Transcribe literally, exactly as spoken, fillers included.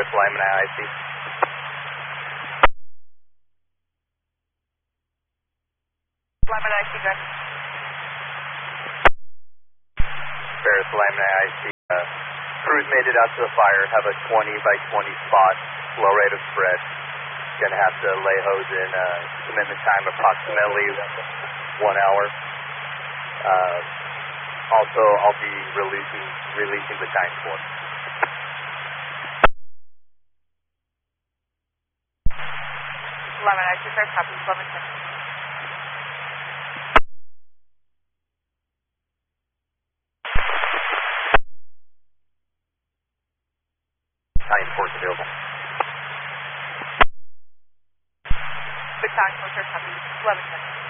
Paris Lyman I C. Lyman I C, good. Paris Lyman I C. Uh, crews made it out to the fire, have a twenty by twenty spot, low rate of spread. Gonna have to lay hose in, uh, commitment time approximately one hour. Uh, also, I'll be releasing, releasing the tank for. Lyman I C, first copy, eleven seconds. Time force available. Battalion, first copy, eleven seconds.